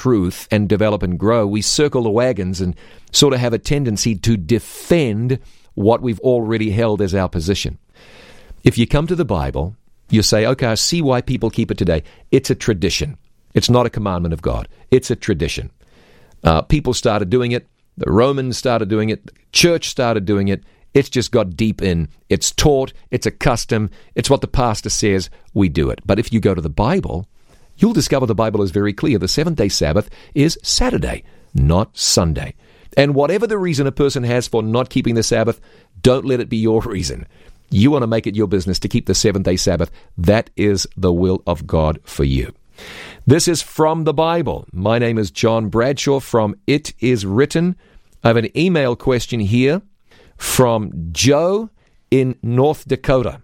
truth and develop and grow, we circle the wagons and sort of have a tendency to defend what we've already held as our position. If you come to the Bible, you say, okay, I see why people keep it today. It's a tradition. It's not a commandment of God. It's a tradition. People started doing it. The Romans started doing it. The church started doing it. It's just got deep in. It's taught. It's a custom. It's what the pastor says. We do it. But if you go to the Bible, you'll discover the Bible is very clear. The seventh-day Sabbath is Saturday, not Sunday. And whatever the reason a person has for not keeping the Sabbath, don't let it be your reason. You want to make it your business to keep the seventh-day Sabbath. That is the will of God for you. This is from the Bible. My name is John Bradshaw from It Is Written. I have an email question here from Joe in North Dakota.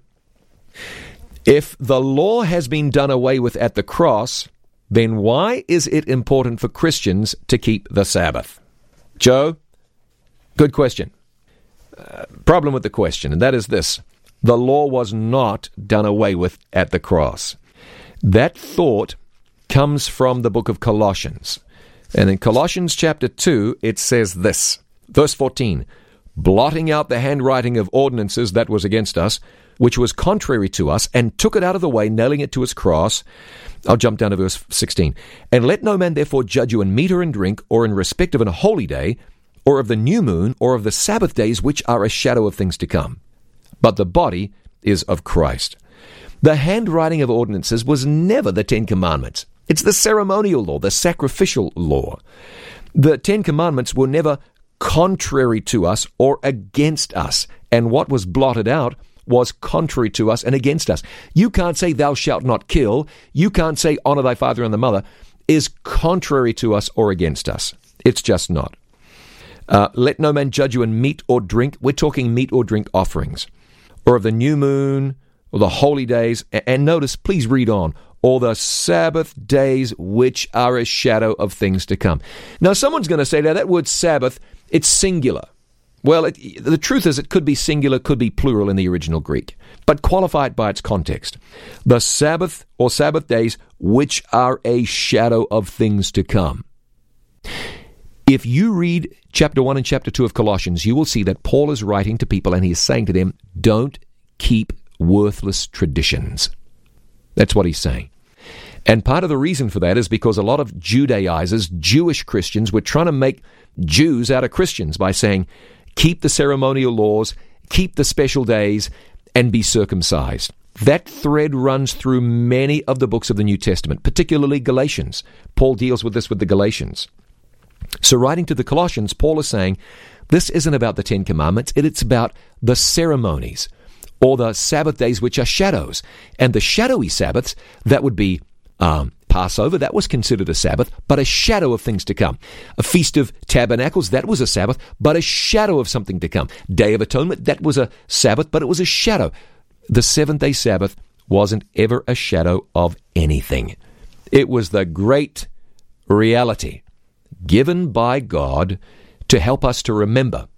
If the law has been done away with at the cross, then why is it important for Christians to keep the Sabbath? Joe, good question. Problem with the question, and that is this. The law was not done away with at the cross. That thought comes from the book of Colossians. And in Colossians chapter 2, it says this, verse 14, blotting out the handwriting of ordinances that was against us, which was contrary to us, and took it out of the way, nailing it to his cross. I'll jump down to verse 16. And let no man therefore judge you in meat or in drink, or in respect of an holy day, or of the new moon, or of the Sabbath days, which are a shadow of things to come. But the body is of Christ. The handwriting of ordinances was never the Ten Commandments. It's the ceremonial law, the sacrificial law. The Ten Commandments were never contrary to us or against us. And what was blotted out was contrary to us and against us. You can't say, thou shalt not kill. You can't say, honor thy father and the mother, is contrary to us or against us. It's just not. Let no man judge you in meat or drink. We're talking meat or drink offerings, or of the new moon, or the holy days. And notice, please read on, or the Sabbath days, which are a shadow of things to come. Now, someone's going to say, now that word Sabbath, it's singular. Well, the truth is it could be singular, could be plural in the original Greek, but qualify it by its context. The Sabbath or Sabbath days, which are a shadow of things to come. If you read chapter 1 and chapter 2 of Colossians, you will see that Paul is writing to people and he is saying to them, don't keep worthless traditions. That's what he's saying. And part of the reason for that is because a lot of Judaizers, Jewish Christians, were trying to make Jews out of Christians by saying, keep the ceremonial laws, keep the special days, and be circumcised. That thread runs through many of the books of the New Testament, particularly Galatians. Paul deals with this with the Galatians. So writing to the Colossians, Paul is saying, this isn't about the Ten Commandments, it's about the ceremonies, or the Sabbath days, which are shadows. And the shadowy Sabbaths, that would be Passover, that was considered a Sabbath, but a shadow of things to come. A Feast of Tabernacles, that was a Sabbath, but a shadow of something to come. Day of Atonement, that was a Sabbath, but it was a shadow. The seventh-day Sabbath wasn't ever a shadow of anything. It was the great reality given by God to help us to remember.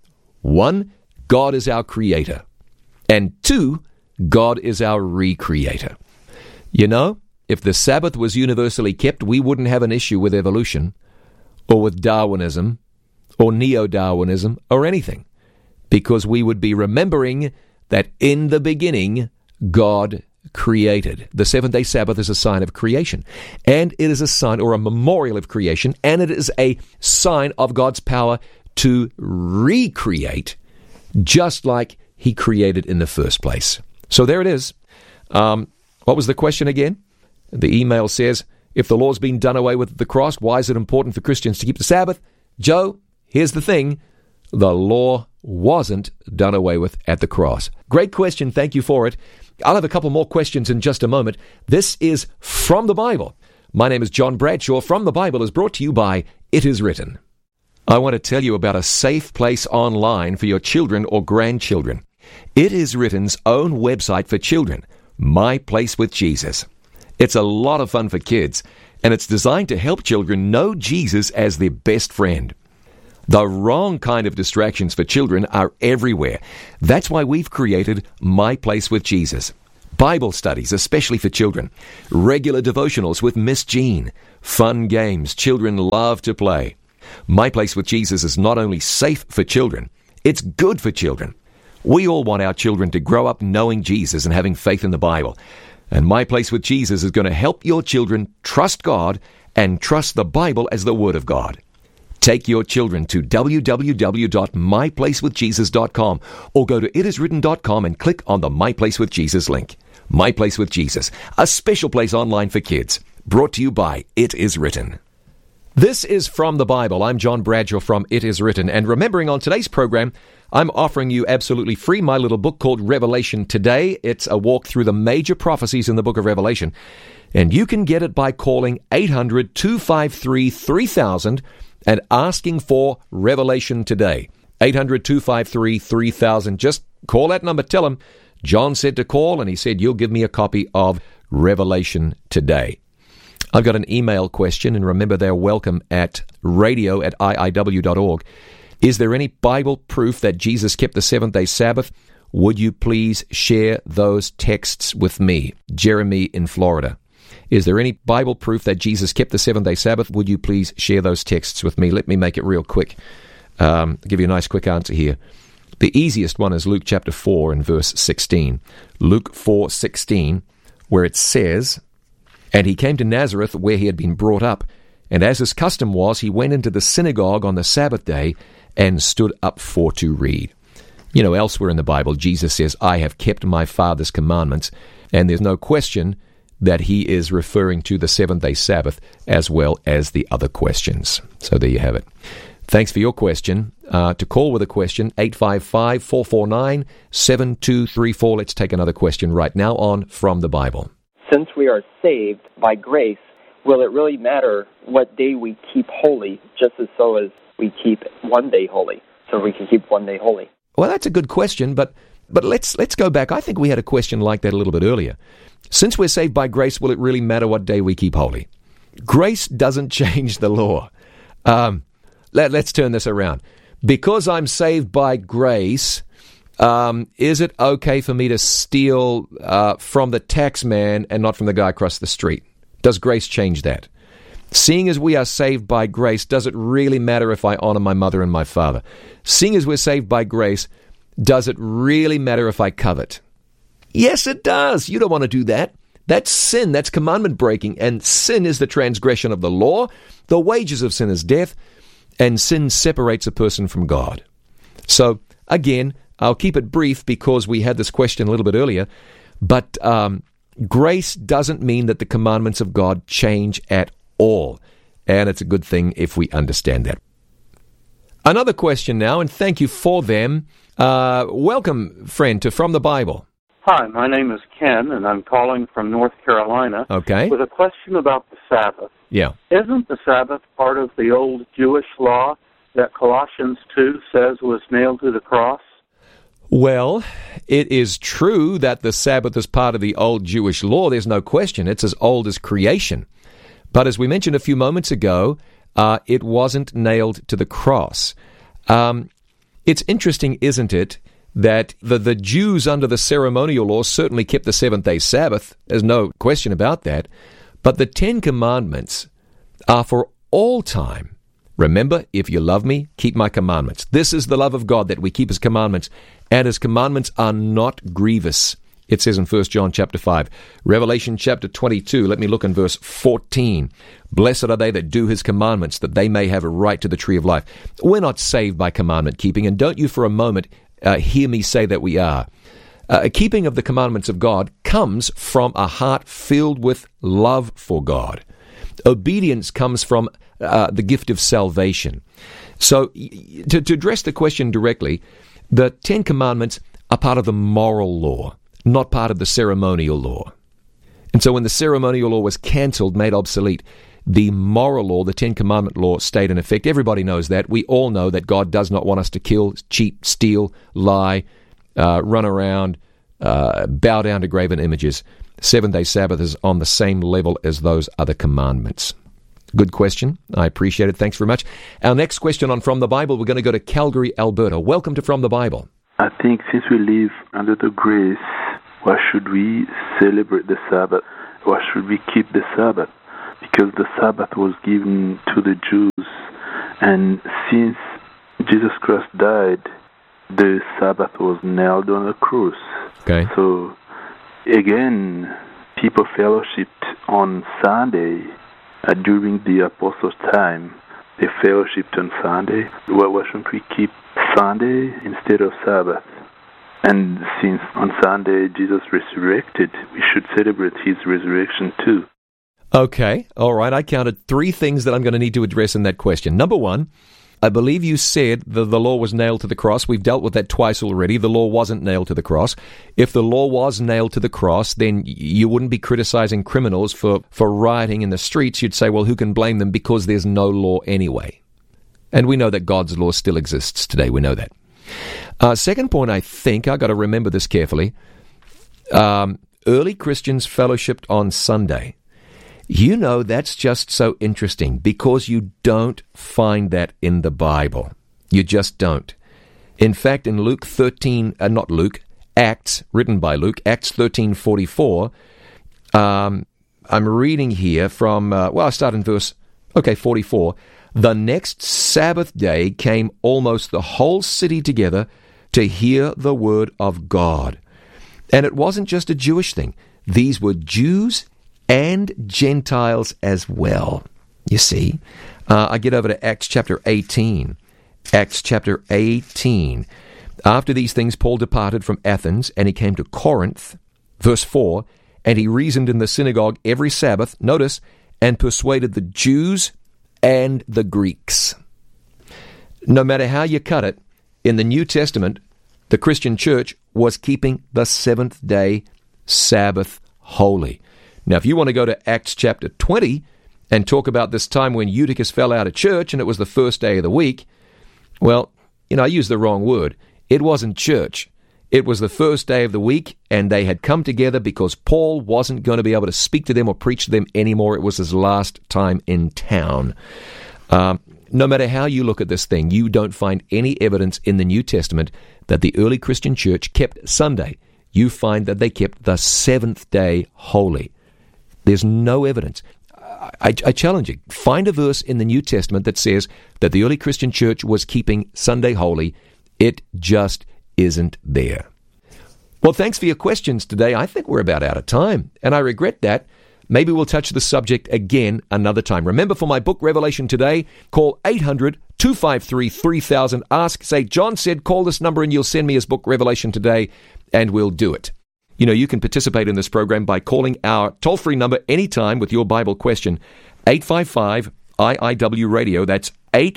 1, God is our creator. And 2, God is our recreator. You know, if the Sabbath was universally kept, we wouldn't have an issue with evolution, or with Darwinism, or neo-Darwinism, or anything, because we would be remembering that in the beginning, God created. The seventh-day Sabbath is a sign of creation, and it is a sign or a memorial of creation, and it is a sign of God's power to recreate just like He created in the first place. So there it is. What was the question again? The email says, if the law's been done away with at the cross, why is it important for Christians to keep the Sabbath? Joe, here's the thing. The law wasn't done away with at the cross. Great question. Thank you for it. I'll have a couple more questions in just a moment. This is From the Bible. My name is John Bradshaw. From the Bible is brought to you by It Is Written. I want to tell you about a safe place online for your children or grandchildren. It Is Written's own website for children, My Place with Jesus. It's a lot of fun for kids, and it's designed to help children know Jesus as their best friend. The wrong kind of distractions for children are everywhere. That's why we've created My Place with Jesus. Bible studies, especially for children, regular devotionals with Miss Jean, fun games children love to play. My Place with Jesus is not only safe for children, it's good for children. We all want our children to grow up knowing Jesus and having faith in the Bible. And My Place with Jesus is going to help your children trust God and trust the Bible as the Word of God. Take your children to www.myplacewithjesus.com or go to itiswritten.com and click on the My Place with Jesus link. My Place with Jesus, a special place online for kids. Brought to you by It Is Written. This is From the Bible. I'm John Bradshaw from It Is Written. And remembering on today's program, I'm offering you absolutely free my little book called Revelation Today. It's a walk through the major prophecies in the book of Revelation. And you can get it by calling 800-253-3000 and asking for Revelation Today. 800-253-3000. Just call that number. Tell them John said to call, and he said you'll give me a copy of Revelation Today. I've got an email question, and remember they're welcome at radio@iiw.org. Is there any Bible proof that Jesus kept the seventh-day Sabbath? Would you please share those texts with me? Jeremy in Florida. Is there any Bible proof that Jesus kept the seventh-day Sabbath? Would you please share those texts with me? Let me make it real quick. Give you a nice quick answer here. The easiest one is Luke chapter 4 and verse 16. Luke 4:16, where it says, "And he came to Nazareth where he had been brought up, and as his custom was, he went into the synagogue on the Sabbath day and stood up for to read." You know, elsewhere in the Bible, Jesus says, "I have kept my Father's commandments," and there's no question that he is referring to the seventh-day Sabbath as well as the other questions. So there you have it. Thanks for your question. To call with a question, 855-449-7234. Let's take another question right now on From the Bible. Since we are saved by grace, will it really matter what day we keep holy, just as so as we keep one day holy, so we can keep one day holy? Well, that's a good question, but let's go back. I think we had a question like that a little bit earlier. Since we're saved by grace, will it really matter what day we keep holy? Grace doesn't change the law. Let's turn this around. Because I'm saved by grace, is it okay for me to steal from the tax man and not from the guy across the street? Does grace change that? Seeing as we are saved by grace, does it really matter if I honor my mother and my father? Seeing as we're saved by grace, does it really matter if I covet? Yes, it does. You don't want to do that. That's sin. That's commandment breaking. And sin is the transgression of the law. The wages of sin is death. And sin separates a person from God. So, again, I'll keep it brief because we had this question a little bit earlier. But grace doesn't mean that the commandments of God change at all. And it's a good thing if we understand that. Another question now, and thank you for them. Welcome, friend, to From the Bible. Hi, my name is Ken, and I'm calling from North Carolina Okay. with a question about the Sabbath. Yeah. Isn't the Sabbath part of the old Jewish law that Colossians 2 says was nailed to the cross? Well, it is true that the Sabbath is part of the old Jewish law. There's no question. It's as old as creation. But as we mentioned a few moments ago, it wasn't nailed to the cross. It's interesting, isn't it, that the Jews under the ceremonial law certainly kept the seventh-day Sabbath. There's no question about that. But the Ten Commandments are for all time. Remember, if you love me, keep my commandments. This is the love of God, that we keep his commandments, and his commandments are not grievous. It says in 1 John chapter 5. Revelation chapter 22, let me look in verse 14. Blessed are they that do his commandments, that they may have a right to the tree of life. We're not saved by commandment keeping, and don't you for a moment hear me say that we are. A keeping of the commandments of God comes from a heart filled with love for God. Obedience comes from the gift of salvation. So, to address the question directly, the Ten Commandments are part of the moral law, not part of the ceremonial law. And so when the ceremonial law was cancelled, made obsolete, the moral law, the Ten Commandment law, stayed in effect. Everybody knows that. We all know that God does not want us to kill, cheat, steal, lie, run around, bow down to graven images. Seventh-day Sabbath is on the same level as those other commandments. Good question. I appreciate it. Thanks very much. Our next question on From the Bible, we're going to go to Calgary, Alberta. Welcome to From the Bible. I think since we live under the grace, why should we celebrate the Sabbath? Why should we keep the Sabbath? Because the Sabbath was given to the Jews, and since Jesus Christ died, the Sabbath was nailed on the cross. Okay. So, again, people fellowshipped on Sunday during the Apostles' time. They fellowshipped on Sunday. Why shouldn't we keep Sunday instead of Sabbath? And since on Sunday Jesus resurrected, we should celebrate his resurrection too. Okay, all right. I counted 3 things that I'm going to need to address in that question. Number 1, I believe you said that the law was nailed to the cross. We've dealt with that twice already. The law wasn't nailed to the cross. If the law was nailed to the cross, then you wouldn't be criticizing criminals for rioting in the streets. You'd say, well, who can blame them because there's no law anyway? And we know that God's law still exists today. We know that. Second point, I think, I've got to remember this carefully. Early Christians fellowshipped on Sunday. You know, that's just so interesting because you don't find that in the Bible. You just don't. In fact, in Luke 13, Acts, written by Luke, Acts 13:44, I'm reading here from, I start in verse, 44. The next Sabbath day came almost the whole city together to hear the word of God. And it wasn't just a Jewish thing. These were Jews and Gentiles as well. You see, I get over to Acts chapter 18. Acts chapter 18. After these things, Paul departed from Athens, and he came to Corinth. Verse 4, and he reasoned in the synagogue every Sabbath, notice, and persuaded the Jews and the Greeks. No matter how you cut it, in the New Testament, the Christian church was keeping the seventh-day Sabbath holy. Now, if you want to go to Acts chapter 20 and talk about this time when Eutychus fell out of church and it was the first day of the week, well, I used the wrong word. It wasn't church. It was the first day of the week, and they had come together because Paul wasn't going to be able to speak to them or preach to them anymore. It was his last time in town. No matter how you look at this thing, you don't find any evidence in the New Testament that the early Christian church kept Sunday. You find that they kept the seventh day holy. There's no evidence. I challenge you. Find a verse in the New Testament that says that the early Christian church was keeping Sunday holy. It just isn't there. Well, thanks for your questions today. I think we're about out of time, and I regret that. Maybe we'll touch the subject again another time. Remember, for my book, Revelation Today, call 800-253-3000. Ask, say, John said, call this number and you'll send me his book, Revelation Today, and we'll do it. You can participate in this program by calling our toll-free number anytime with your Bible question, 855-IIW-RADIO. That's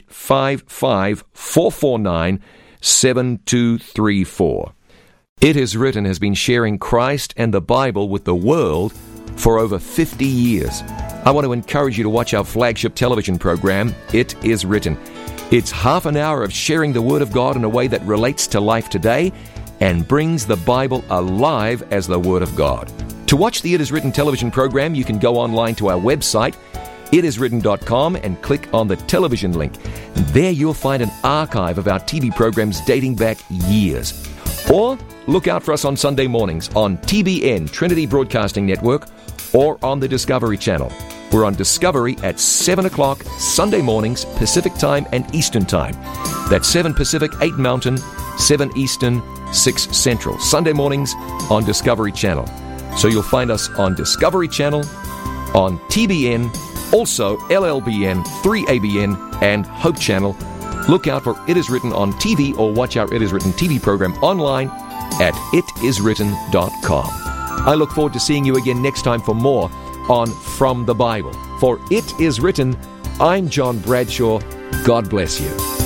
855-449-7234. It Is Written has been sharing Christ and the Bible with the world for over 50 years. I want to encourage you to watch our flagship television program, It Is Written. It's half an hour of sharing the Word of God in a way that relates to life today and brings the Bible alive as the Word of God. To watch the It Is Written television program, you can go online to our website, itiswritten.com, and click on the television link. There you'll find an archive of our TV programs dating back years. Or look out for us on Sunday mornings on TBN, Trinity Broadcasting Network, or on the Discovery Channel. We're on Discovery at 7 o'clock Sunday mornings, Pacific Time and Eastern Time. That's 7 Pacific, 8 Mountain, 7 Eastern, 6 Central. Sunday mornings on Discovery Channel. So you'll find us on Discovery Channel, on TBN, also LLBN, 3ABN, and Hope Channel. Look out for It Is Written on TV or watch our It Is Written TV program online at itiswritten.com. I look forward to seeing you again next time for more on From the Bible. For It Is Written, I'm John Bradshaw. God bless you.